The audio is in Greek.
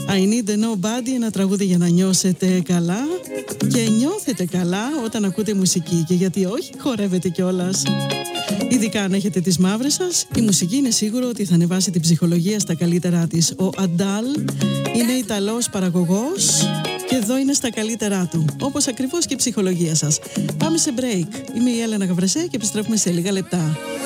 I need nobody, ένα τραγούδι για να νιώσετε καλά. Και νιώθετε καλά όταν ακούτε μουσική. Και γιατί όχι, χορεύετε κιόλας. Ειδικά αν έχετε τις μαύρες σας, η μουσική είναι σίγουρο ότι θα ανεβάσει την ψυχολογία στα καλύτερά της. Ο Αντάλ είναι Ιταλός παραγωγός και εδώ είναι στα καλύτερά του, όπως ακριβώς και η ψυχολογία σας. Πάμε σε break. Είμαι η Έλενα Γαβρεσέ και επιστρέφουμε σε λίγα λεπτά.